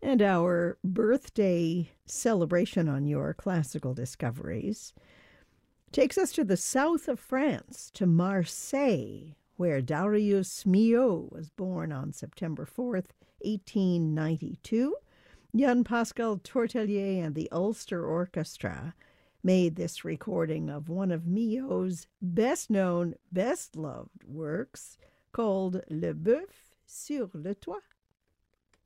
And our birthday celebration on your classical discoveries takes us to the south of France, to Marseille, where Darius Milhaud was born on September 4th, 1892. Jan Pascal Tortelier and the Ulster Orchestra made this recording of one of Milhaud's best-known, best-loved works called Le Bœuf sur le Toit.